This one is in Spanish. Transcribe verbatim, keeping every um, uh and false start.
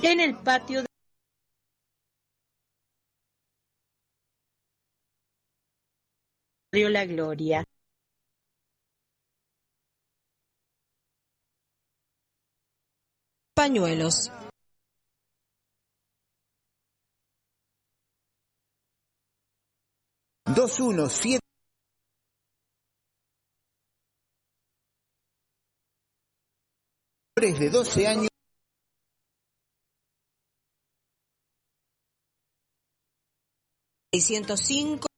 en el patio de La Gloria. Pañuelos. dos uno siete de doce años seiscientos cinco